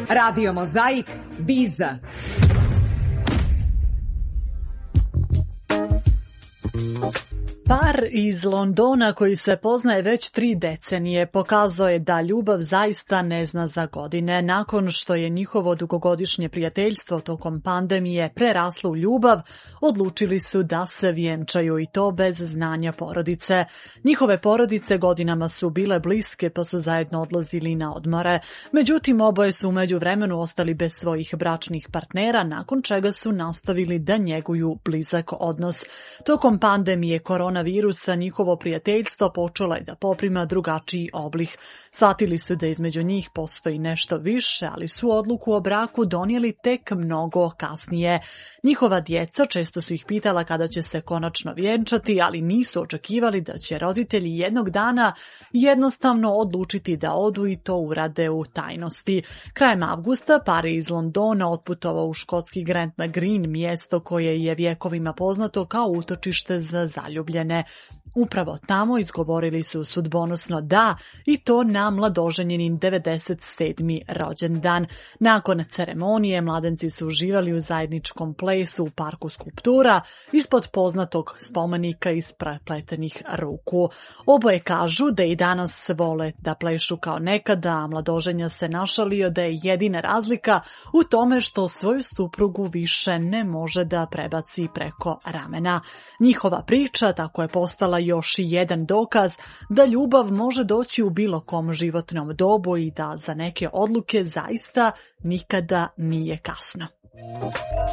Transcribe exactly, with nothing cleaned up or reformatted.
Radio Mozaik, Biza. Par iz Londona koji se poznaje već tri decenije pokazao je da ljubav zaista ne zna za godine. Nakon što je njihovo dugogodišnje prijateljstvo tokom pandemije preraslo u ljubav, odlučili su da se vjenčaju i to bez znanja porodice. Njihove porodice godinama su bile bliske pa su zajedno odlazili na odmore. Međutim, oboje su u međuvremenu ostali bez svojih bračnih partnera, nakon čega su nastavili da njeguju blizak odnos. Tokom pandemije korona virusa njihovo prijateljstvo počelo je da poprima drugačiji oblik. Shvatili su da između njih postoji nešto više, ali su odluku o braku donijeli tek mnogo kasnije. Njihova djeca često su ih pitala kada će se konačno vjenčati, ali nisu očekivali da će roditelji jednog dana jednostavno odlučiti da odu i to urade u tajnosti. Krajem avgusta par je iz Londona otputovao u škotski Gretna Green, mjesto koje je vjekovima poznato kao utočište za zaljubljene. Upravo tamo izgovorili su sudbonosno da, i to na mladoženjenin devedeset sedmi rođendan. Nakon ceremonije mladenci su uživali u zajedničkom plesu u parku skulptura ispod poznatog spomenika iz prepletenih ruku. Oboje kažu da i danas vole da plešu kao nekada, a mladoženja se našalio da je jedina razlika u tome što svoju suprugu više ne može da prebaci preko ramena. Njihova priča tako je postala još jedan dokaz da ljubav može doći u bilo kom životnom dobu i da za neke odluke zaista nikada nije kasno.